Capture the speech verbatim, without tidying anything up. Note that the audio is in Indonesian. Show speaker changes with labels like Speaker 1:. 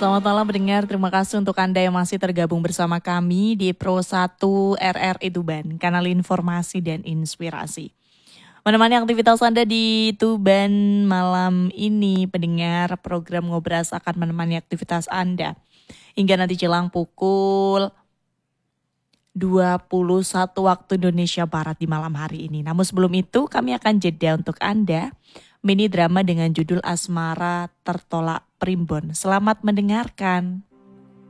Speaker 1: Selamat malam pendengar, terima kasih untuk Anda yang masih tergabung bersama kami di Pro satu R R I Tuban, kanal informasi dan inspirasi. Menemani aktivitas Anda di Tuban malam ini, pendengar, program Ngobras akan menemani aktivitas Anda hingga nanti jelang pukul dua puluh satu waktu Indonesia Barat di malam hari ini. Namun sebelum itu kami akan jeda untuk Anda mini drama dengan judul Asmara Tertolak Primbon. Selamat mendengarkan.